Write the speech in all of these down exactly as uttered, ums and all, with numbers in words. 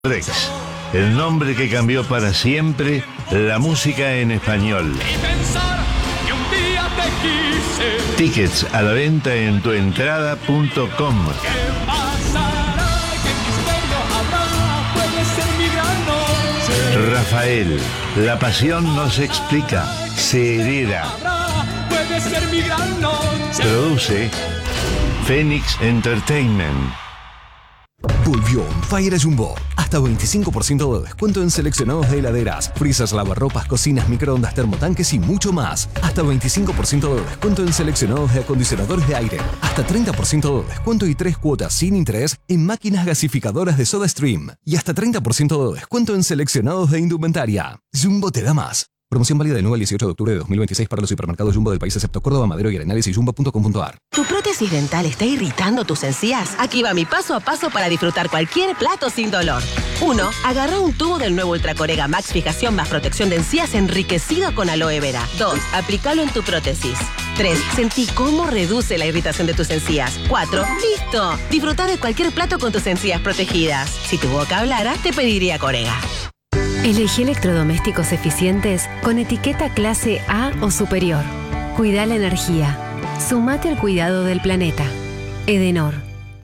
Rex, el nombre que cambió para siempre la música en español. Tickets a la venta en tuentrada punto com. Rafael, la pasión no se explica, se hereda. Produce Phoenix Entertainment. Volvió On Fire a Jumbo. Hasta veinticinco por ciento de descuento en seleccionados de heladeras, frisas, lavarropas, cocinas, microondas, termotanques y mucho más. Hasta veinticinco por ciento de descuento en seleccionados de acondicionadores de aire. Hasta treinta por ciento de descuento y tres cuotas sin interés en máquinas gasificadoras de SodaStream. Y hasta treinta por ciento de descuento en seleccionados de indumentaria. Jumbo te da más. Promoción válida del nueve al dieciocho de octubre de dos mil veintiséis para los hipermercados Jumbo del país excepto Córdoba, Madero y Arenales y jumbo punto com punto a r. ¿Tu prótesis dental está irritando tus encías? Aquí va mi paso a paso para disfrutar cualquier plato sin dolor. uno. Agarra un tubo del nuevo Ultracorega Max Fijación más protección de encías enriquecido con aloe vera. dos. Aplícalo en tu prótesis. tres. Sentí cómo reduce la irritación de tus encías. cuatro. ¡Listo! Disfruta de cualquier plato con tus encías protegidas. Si tu boca hablara, te pediría Corega. Elegí electrodomésticos eficientes con etiqueta clase A o superior. Cuida la energía. Sumate al cuidado del planeta. Edenor.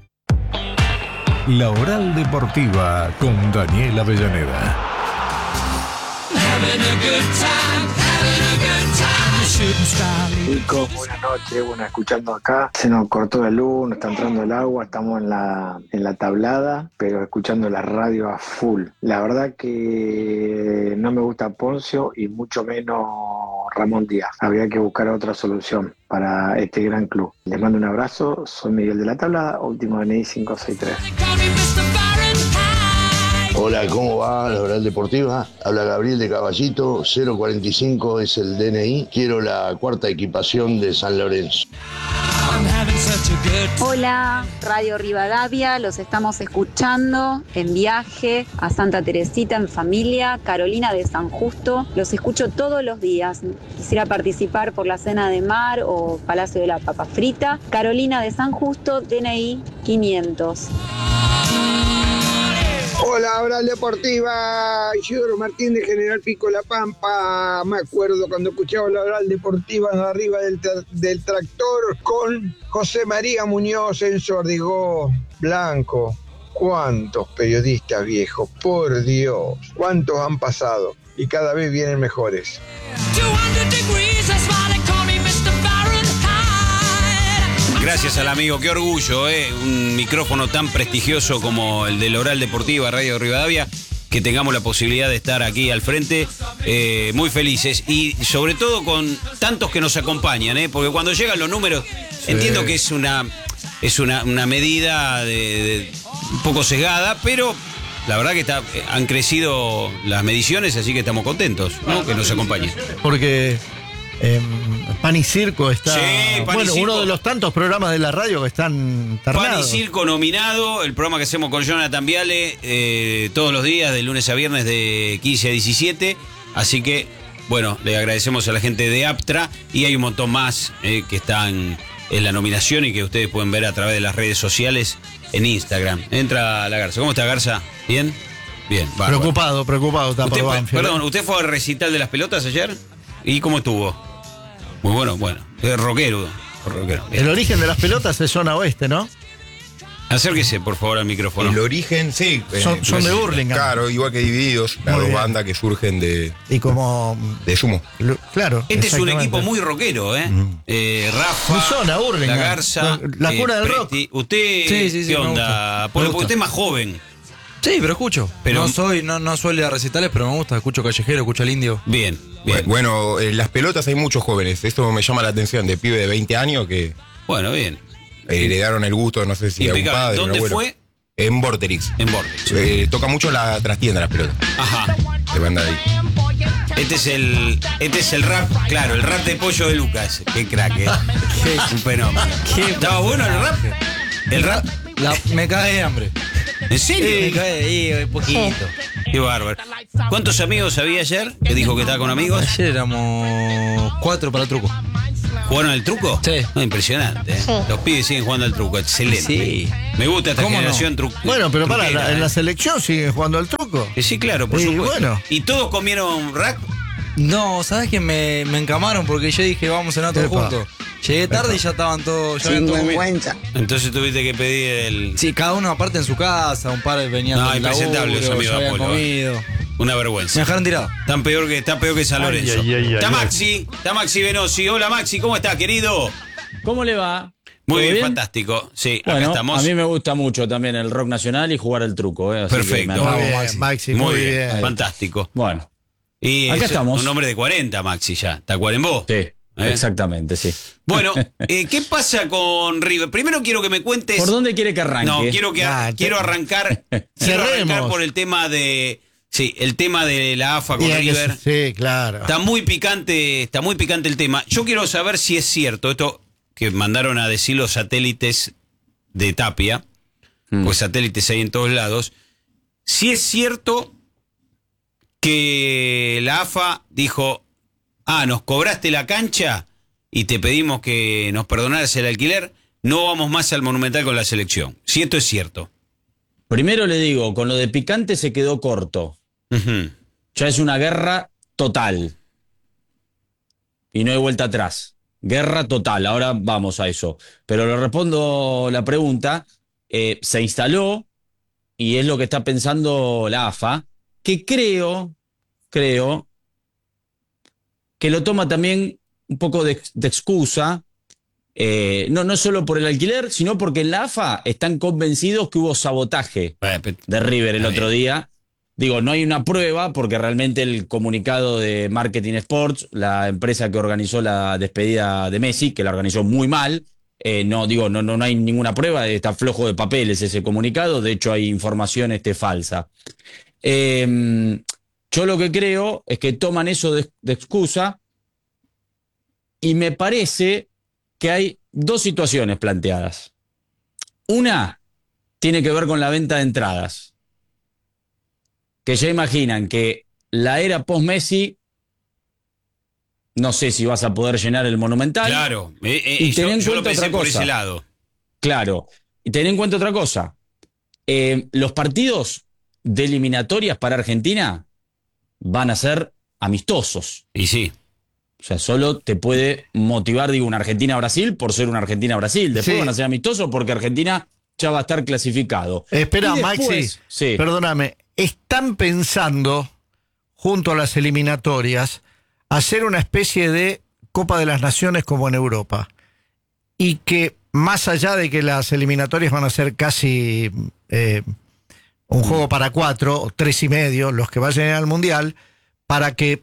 La Oral Deportiva con Daniel Avellaneda. Chicos, buenas noches, bueno, escuchando acá, se nos cortó la luz, nos está entrando el agua, estamos en la, en la tablada, pero escuchando la radio a full. La verdad que no me gusta Poncio y mucho menos Ramón Díaz. Habría que buscar otra solución para este gran club. Les mando un abrazo, soy Miguel de la Tablada, último D N I cinco seis tres. Hola, ¿cómo va la Oral Deportiva? Habla Gabriel de Caballito, cero cuarenta y cinco es el D N I. Quiero la cuarta equipación de San Lorenzo. Hola, Radio Rivadavia, los estamos escuchando en viaje a Santa Teresita en familia, Carolina de San Justo. Los escucho todos los días. Quisiera participar por la cena de mar o Palacio de la Papa Frita. Carolina de San Justo, D N I quinientos. Hola, Oral Deportiva, Isidoro Martín de General Pico La Pampa. Me acuerdo cuando escuchaba la Oral Deportiva arriba del, tra- del tractor con José María Muñoz en Sordigó Blanco. ¿Cuántos periodistas viejos? Por Dios, ¿cuántos han pasado? Y cada vez vienen mejores. Gracias al amigo, qué orgullo, ¿eh? Un micrófono tan prestigioso como el del Oral Deportiva, Radio Rivadavia, que tengamos la posibilidad de estar aquí al frente, eh, muy felices y sobre todo con tantos que nos acompañan, ¿eh? Porque cuando llegan los números, sí. Entiendo que es una, es una, una medida de, de, un poco sesgada, pero la verdad que está, han crecido las mediciones, así que estamos contentos, ¿no? Que nos acompañen. Porque Eh, Pan y Circo está. Sí, Pan bueno, y Circo. Uno de los tantos programas de la radio que están ternados. Pan y Circo nominado, el programa que hacemos con Jonathan Viale eh, todos los días, de lunes a viernes, de quince a diecisiete. Así que, bueno, le agradecemos a la gente de Aptra y hay un montón más eh, que están en la nominación y que ustedes pueden ver a través de las redes sociales en Instagram. Entra la Garza. ¿Cómo está, Garza? ¿Bien? Bien, bárbaro. Preocupado, preocupado está Usted por fue- Banfield. Perdón, ¿usted fue al recital de las pelotas ayer? ¿Y cómo estuvo? Muy bueno, bueno. Es rockero. rockero. El origen de las pelotas es zona oeste, ¿no? Acérquese, por favor, al micrófono. El origen, sí. Son- eh, son de no sé, Hurlingham. Claro, igual que Divididos, las Muy dos bien. bandas que surgen de, Y como. de Sumo. lo- Claro. Este es un exactamente. equipo muy rockero, ¿eh? eh Rafa, Mi zona, Hurlingham. La Garza, La cuna del Presti. ¿Usted Sí, sí, sí, qué me onda? gusta. Porque Me gusta. usted es más joven. Sí, pero escucho. Pero- no soy, no, no suelo ir a recitales, pero me gusta. Escucho Callejero, escucho al Indio. Bien, bien. Bueno, en las pelotas hay muchos jóvenes. Esto me llama la atención, de pibe de veinte años que Bueno, bien. heredaron el gusto, no sé si a un Impecable. padre, un ¿Dónde abuelo. fue? En Vorterix. En Vortex. Eh, toca mucho la trastienda las pelotas. Ajá. De banda de ahí. Este es el este es el rap, claro, el rap de pollo de Lucas. Qué crack, ¿eh? Un fenómeno. ¿Estaba bueno el rap? El rap. La, me cae de hambre. ¿En serio? Me cae ahí un poquito. Qué bárbaro. ¿Cuántos amigos había ayer? Que dijo que estaba con amigos. Ayer éramos cuatro para el truco. ¿Jugaron al truco? Sí. No, impresionante. ¿eh? Sí. Los pibes siguen jugando al truco. Excelente. Sí. Me gusta esta ¿Cómo no? generación truco. Bueno, pero para, truquera, la- en ¿eh? la selección siguen jugando al truco. Eh, Sí, claro, por Y supuesto. bueno. ¿Y todos comieron rack? No, ¿sabes que me, me encamaron? Porque yo dije, vamos a cenar todos Epa. juntos. Llegué tarde y ya estaban todos. Ya habían todos comido. Entonces tuviste que pedir el. Sí, cada uno aparte en su casa, un par venían No, del impresentable laburo, los amigos ya de habían Apolo, comido. Una Me vergüenza. dejaron tirado. Tan peor que, está peor que San Ay, Lorenzo. ay, ay, ay, está ay. Maxi, está Maxi Venosi. Hola Maxi, ¿cómo está, querido? ¿Cómo le va? Muy ¿Todo bien, fantástico. Sí, acá Bueno, estamos. a mí me gusta mucho también el rock nacional y jugar el truco. ¿eh? Así que Perfecto. me Muy animo, bien, Maxi. Maxi, muy, muy bien, bien. fantástico. Bueno, Y Acá es estamos. un hombre de cuarenta, Maxi, ya. ¿Está cuarembó? sí, ¿Eh? exactamente, sí. Bueno, eh, ¿qué pasa con River? Primero quiero que me cuentes. ¿Por dónde quiere que arranque? No, quiero que Ah, quiero te- arrancar. quiero Cerremos. arrancar por el tema de. Sí, el tema de la A F A con Bien que River. sí, claro. Está muy picante, está muy picante el tema. Yo quiero saber si es cierto esto que mandaron a decir los satélites de Tapia, Mm. pues satélites hay en todos lados. Si es cierto que la A F A dijo, ah, nos cobraste la cancha y te pedimos que nos perdonaras el alquiler, no vamos más al Monumental con la selección. Si esto es cierto. Primero le digo, con lo de picante se quedó corto. Ujú. Ya es una guerra total. Y no hay vuelta atrás. Guerra total, ahora vamos a eso. Pero le respondo la pregunta. Eh, se instaló, y es lo que está pensando la A F A, que creo, creo, que lo toma también un poco de, de excusa, eh, no, no solo por el alquiler, sino porque en la A F A están convencidos que hubo sabotaje de River el otro día. Digo, no hay una prueba porque realmente el comunicado de Marketing Sports, la empresa que organizó la despedida de Messi, que la organizó muy mal, eh, no digo, no, no, no hay ninguna prueba, está flojo de papeles ese comunicado, de hecho hay información este, falsa. Eh, yo lo que creo es que toman eso de, de excusa y me parece que hay dos situaciones planteadas. Una tiene que ver con la venta de entradas. Que ya imaginan que la era post-Messi, no sé si vas a poder llenar el Monumental. Claro, eh, eh, y yo, ten en yo lo cuenta pensé otra por cosa. ese lado. Claro. Y ten en cuenta otra cosa. Eh, los partidos de eliminatorias para Argentina van a ser amistosos. Y sí. O sea, solo te puede motivar, digo, una Argentina-Brasil por ser una Argentina-Brasil. Después Sí. van a ser amistosos porque Argentina ya va a estar clasificado. Espera, Y Maxi, después- sí. perdóname, están pensando, junto a las eliminatorias, hacer una especie de Copa de las Naciones como en Europa. Y que más allá de que las eliminatorias van a ser casi eh, un juego para cuatro, o tres y medio, los que vayan al Mundial, para que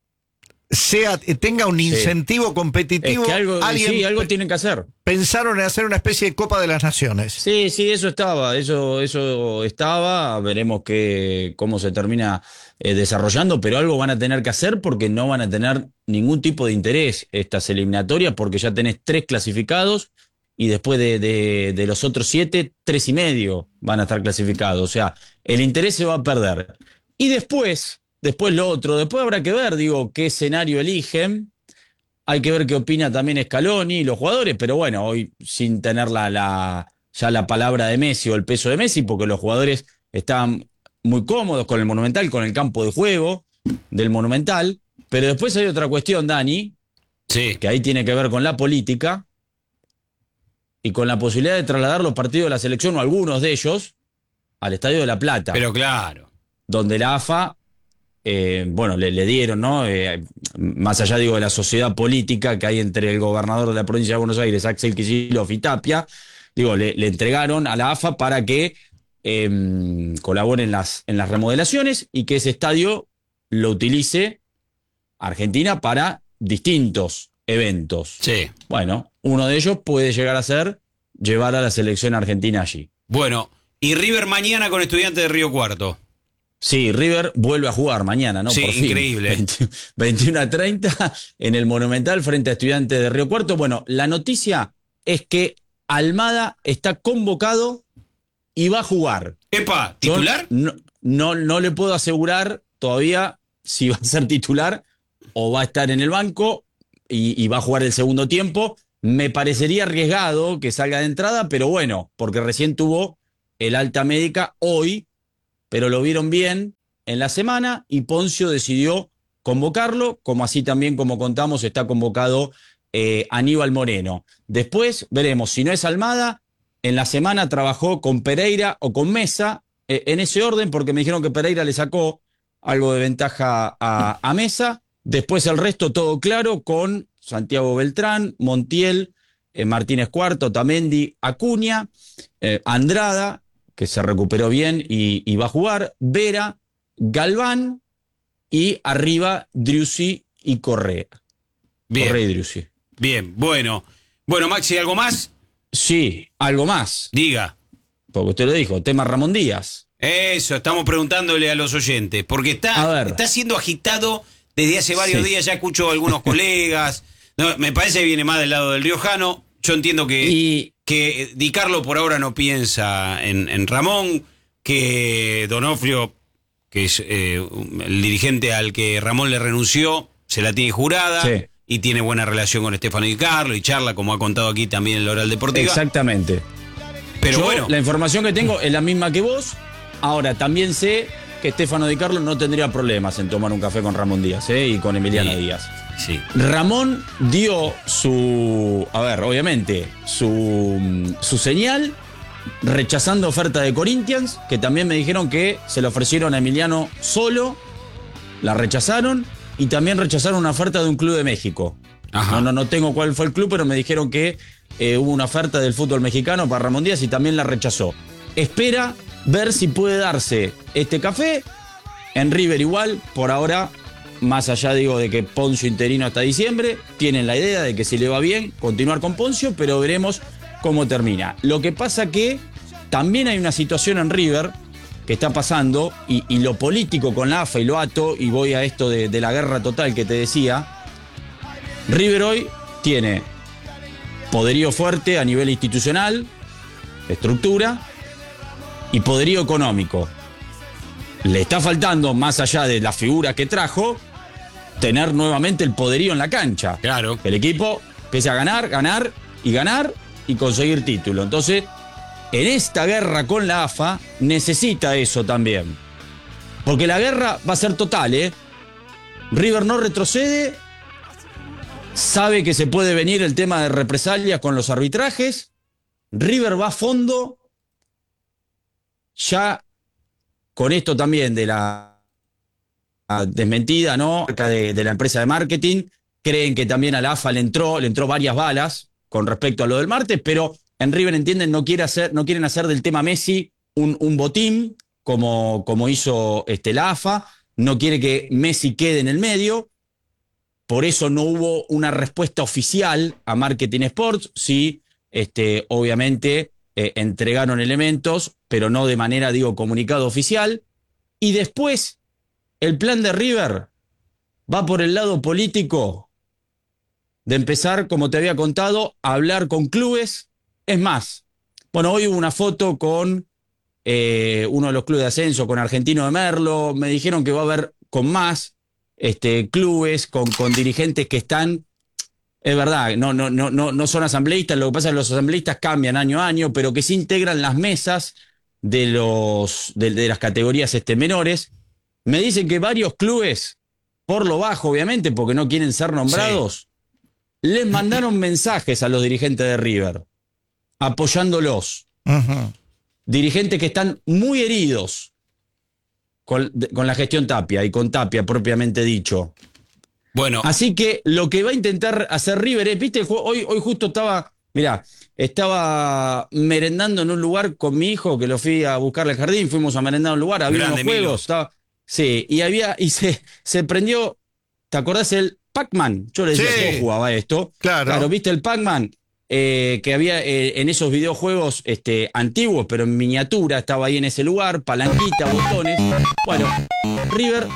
sea tenga un incentivo competitivo. Es que algo, alguien sí, algo pe- tienen que hacer. pensaron en hacer una especie de Copa de las Naciones. Sí, sí, eso estaba, eso, eso estaba, veremos que, cómo se termina eh, desarrollando, pero algo van a tener que hacer porque no van a tener ningún tipo de interés estas eliminatorias, porque ya tenés tres clasificados y después de, de, de los otros siete, tres y medio van a estar clasificados, o sea, el interés se va a perder. Y después, después lo otro, después habrá que ver, digo, qué escenario eligen. Hay que ver qué opina también Scaloni y los jugadores, pero bueno, hoy sin tener la, la, ya la palabra de Messi o el peso de Messi, porque los jugadores estaban muy cómodos con el Monumental, con el campo de juego del Monumental, pero después hay otra cuestión, Dani, sí. que ahí tiene que ver con la política y con la posibilidad de trasladar los partidos de la selección o algunos de ellos al Estadio de La Plata. Pero claro. Donde la A F A... Eh, bueno, le, le dieron, ¿no? Eh, más allá, digo, de la sociedad política que hay entre el gobernador de la provincia de Buenos Aires, Axel Kicillof y Tapia, digo, le, le entregaron a la A F A para que eh, colabore en las, en las remodelaciones y que ese estadio lo utilice Argentina para distintos eventos. Sí. Bueno, uno de ellos puede llegar a ser llevar a la selección argentina allí. Bueno, y River mañana con Estudiantes de Río Cuarto. Sí, River vuelve a jugar mañana, ¿no? Sí, Por fin. increíble. veinte veintiuno a treinta en el Monumental frente a Estudiantes de Río Cuarto. Bueno, la noticia es que Almada está convocado y va a jugar. Epa, ¿titular? Yo no, no, no le puedo asegurar todavía si va a ser titular o va a estar en el banco. y, y va a jugar el segundo tiempo. Me parecería arriesgado que salga de entrada, pero bueno, porque recién tuvo el alta médica hoy, pero lo vieron bien en la semana y Poncio decidió convocarlo, como así también, como contamos, está convocado eh, Aníbal Moreno. Después veremos, si no es Almada, en la semana trabajó con Pereira o con Mesa, eh, en ese orden, porque me dijeron que Pereira le sacó algo de ventaja a, a Mesa. Después el resto todo claro con Santiago Beltrán, Montiel, eh, Martínez Cuarto, Tamendi, Acuña, eh, Andrada, que se recuperó bien y, y va a jugar, Vera, Galván y arriba Driussi y Correa. Bien. Correa y Driussi. Bien, bueno. Bueno, Maxi, ¿algo más? Sí, algo más. Diga. Porque usted lo dijo, tema Ramón Díaz. Eso, estamos preguntándole a los oyentes, porque está, está siendo agitado desde hace varios Sí. días, ya escucho a algunos colegas. No, me parece que viene más del lado del riojano. Yo entiendo que, y... que Di Carlo por ahora no piensa en, en Ramón, que Donofrio, que es eh, el dirigente al que Ramón le renunció, se la tiene jurada Sí. y tiene buena relación con Estefano Di Carlo y charla, como ha contado aquí también en la Oral Deportiva. Exactamente. Pero Yo, bueno. la información que tengo es la misma que vos. Ahora, también sé que Estefano Di Carlo no tendría problemas en tomar un café con Ramón Díaz ¿eh? y con Emiliano Sí. Díaz. Sí. Ramón dio su, a ver, obviamente, su, su señal rechazando oferta de Corinthians, que también me dijeron que se le ofrecieron a Emiliano solo, la rechazaron, y también rechazaron una oferta de un club de México. Ajá. No, no, no tengo cuál fue el club, pero me dijeron que eh, hubo una oferta del fútbol mexicano para Ramón Díaz y también la rechazó. Espera ver si puede darse este café en River igual, por ahora. Más allá, digo, de que Poncio interino hasta diciembre, tienen la idea de que si le va bien, continuar con Poncio, pero veremos cómo termina. Lo que pasa que también hay una situación en River que está pasando, y, y lo político con la A F A, y lo ato, y voy a esto de, de la guerra total que te decía. River hoy tiene poderío fuerte a nivel institucional, estructura, y poderío económico. Le está faltando, más allá de la figura que trajo, tener nuevamente el poderío en la cancha. Claro. Que el equipo empiece a ganar, ganar y ganar y conseguir título. Entonces, en esta guerra con la A F A, necesita eso también. Porque la guerra va a ser total, ¿eh? River no retrocede, sabe que se puede venir el tema de represalias con los arbitrajes. River va a fondo, ya con esto también de la desmentida, ¿no? De, de la empresa de marketing, creen que también a la A F A le entró, le entró varias balas con respecto a lo del martes, pero en River entienden, no, quiere hacer, no quieren hacer del tema Messi un, un botín, como, como hizo este, la A F A, no quiere que Messi quede en el medio, por eso no hubo una respuesta oficial a Marketing Sports, sí, este, obviamente eh, entregaron elementos, pero no de manera, digo, comunicado oficial, y después el plan de River va por el lado político de empezar, como te había contado, a hablar con clubes. Es más, bueno, hoy hubo una foto con eh, uno de los clubes de ascenso, con Argentino de Merlo. Me dijeron que va a haber con más este, clubes, con, con dirigentes que están, es verdad, no, no, no, no, no son asambleístas. Lo que pasa es que los asambleístas cambian año a año, pero que se integran las mesas de, los, de, de las categorías este, menores. Me dicen que varios clubes, por lo bajo obviamente, porque no quieren ser nombrados, sí, les mandaron mensajes a los dirigentes de River, apoyándolos. Uh-huh. Dirigentes que están muy heridos con, con la gestión Tapia y con Tapia propiamente dicho. Bueno. Así que lo que va a intentar hacer River es, viste, hoy, hoy justo estaba, mirá, estaba merendando en un lugar con mi hijo, que lo fui a buscarle al jardín, fuimos a merendar en un lugar, había Grande, unos juegos, Milo. estaba, sí, y había, y se, se prendió, ¿te acordás el Pac-Man? Yo le decía, Sí. ¿cómo jugaba esto? Claro. Claro, ¿viste el Pac-Man? Eh, que había eh, en esos videojuegos este, antiguos, pero en miniatura, estaba ahí en ese lugar, palanquita, botones. Bueno, River,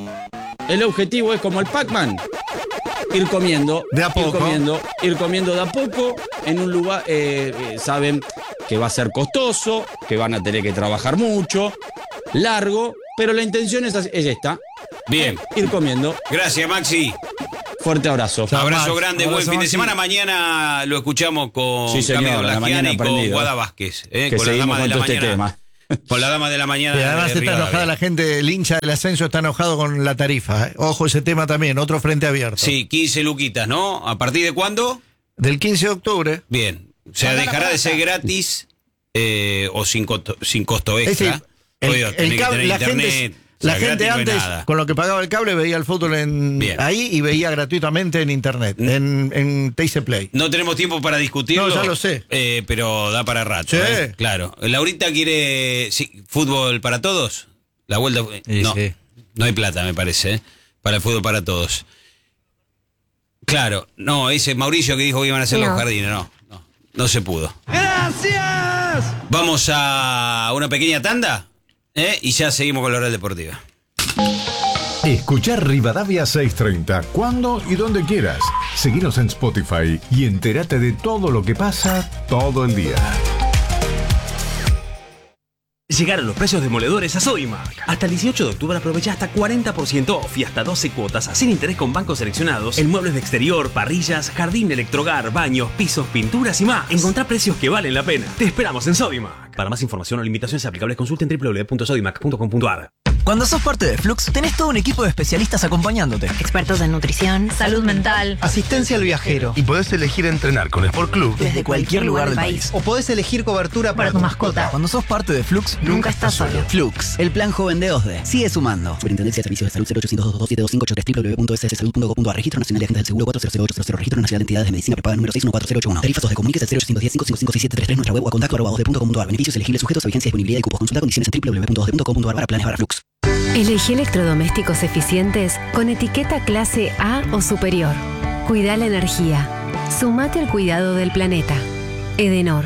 el objetivo es como el Pac-Man, ir comiendo, De a poco. ir comiendo, ir comiendo de a poco en un lugar, eh, eh, saben que va a ser costoso, que van a tener que trabajar mucho, largo, pero la intención es, es esta. Bien. Ir comiendo. Gracias, Maxi. Fuerte abrazo. Abrazo grande, Abrazo, buen fin de Maxi. semana. Mañana lo escuchamos con Sí, señor, Cami a la Olagian mañana y con prendido. Guada Vázquez. eh, Que con la seguimos dama de con la todo este mañana. tema. Con la dama de la mañana. Y además de está Rivadavia. enojada la gente, el hincha del ascenso está enojado con la tarifa. ¿eh? Ojo ese tema también, otro frente abierto. Sí, quince luquitas, ¿no? ¿A partir de cuándo? Del quince de octubre. Bien. O sea, dejará de ser gratis eh, o sin costo, sin costo Es extra. decir, el- Obvio, el tenés que cable- tener la internet. gente, o sea, la gente gratis no es antes, nada. con lo que pagaba el cable, veía el fútbol en Bien. ahí y veía gratuitamente en internet, en, en Teise Play. No tenemos tiempo para discutirlo. No, ya lo sé. eh, pero da para rato. Sí. eh, Claro. Laurita quiere sí, fútbol para todos. La vuelta. Sí, no, sí. no hay plata, me parece, eh, para el fútbol para todos. Claro, no, ese Mauricio que dijo que iban a hacer No. los jardines, no, no, no se pudo. ¡Gracias! Vamos a una pequeña tanda eh, y ya seguimos con la hora deportiva. Escuchar Rivadavia seiscientos treinta cuando y donde quieras. Seguinos en Spotify y entérate de todo lo que pasa todo el día. Llegaron los precios demoledores a Sodimac. Hasta el dieciocho de octubre aprovecha hasta cuarenta por ciento off y hasta doce cuotas sin interés con bancos seleccionados en muebles de exterior, parrillas, jardín, electrohogar, baños, pisos, pinturas y más. Encontrá precios que valen la pena. Te esperamos en Sodimac. Para más información o limitaciones aplicables consulten doble u doble u doble u punto sodimac punto com punto a r. Cuando sos parte de Flux, tenés todo un equipo de especialistas acompañándote. Expertos en nutrición, salud mental, Asistencia al viajero. Y podés elegir entrenar con Sport Club desde cualquier lugar del país. O podés elegir cobertura Para tu mascota. Cuando sos parte de Flux, Nunca estás solo. Flux, el plan joven de OSDE. Sigue sumando. Superintendencia de Servicios de Salud cero ochocientos dos dos siete dos cinco ocho tres doble u doble u doble u punto s s salud punto gov punto a r. Registro Nacional de Agentes del Seguro cuatro cero cero ocho cero cero. Registro Nacional de Entidades de Medicina Prepaga número seis uno cuatro cero ocho uno. Tarifas de comuniques al cero ochocientos diez cinco cinco cinco seis siete tres tres. Nuestra web o a contacto arroba osde punto com punto a r. Beneficios elegibles sujetos a vigencia, disponibilidad y cupos. Consulta condiciones en doble u doble u doble u punto osde punto com punto a r para planes para Flux. Elegí electrodomésticos eficientes con etiqueta clase A o superior. Cuida la energía. Sumate al cuidado del planeta. Edenor.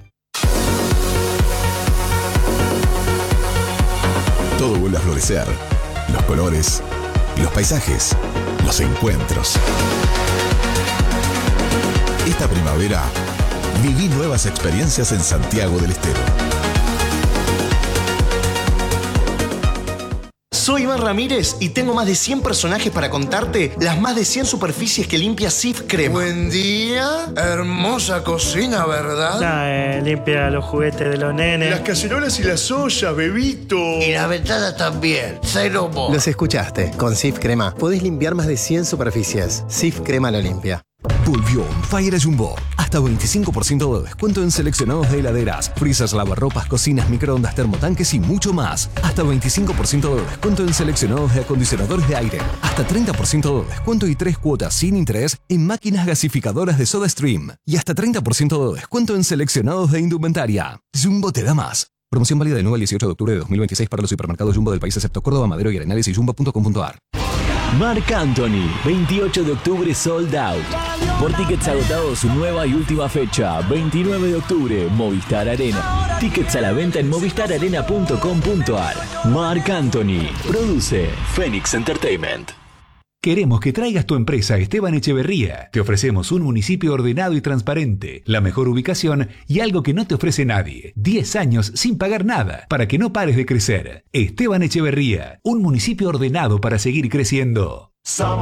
Todo vuelve a florecer. Los colores, los paisajes, los encuentros. Esta primavera, viví nuevas experiencias en Santiago del Estero. Soy Iván Ramírez y tengo más de cien personajes para contarte las más de cien superficies que limpia Sif Crema. Buen día, hermosa cocina, ¿verdad? Nah, eh, limpia los juguetes de los nenes. Las cacerolas y las ollas, bebito. Y la ventana también, cero mo. Los escuchaste. Con Sif Crema podés limpiar más de cien superficies. Sif Crema lo limpia. Volvió on Fire Jumbo. Hasta veinticinco por ciento de descuento en seleccionados de heladeras, freezers, lavarropas, cocinas, microondas, termotanques y mucho más. Hasta veinticinco por ciento de descuento en seleccionados de acondicionadores de aire. Hasta treinta por ciento de descuento y tres cuotas sin interés en máquinas gasificadoras de SodaStream. Y hasta treinta por ciento de descuento en seleccionados de indumentaria. Jumbo te da más. Promoción válida del nueve al dieciocho de octubre de dos mil veintiséis para los supermercados Jumbo del país excepto Córdoba, Madero y Arenales y jumbo punto com punto a r. Marc Anthony, veintiocho de octubre sold out. Por tickets agotados, su nueva y última fecha, veintinueve de octubre, Movistar Arena. Tickets a la venta en movistar arena punto com punto a r. Marc Anthony, produce Phoenix Entertainment. Queremos que traigas tu empresa a Esteban Echeverría. Te ofrecemos un municipio ordenado y transparente, la mejor ubicación y algo que no te ofrece nadie. diez años sin pagar nada para que no pares de crecer. Esteban Echeverría, un municipio ordenado para seguir creciendo.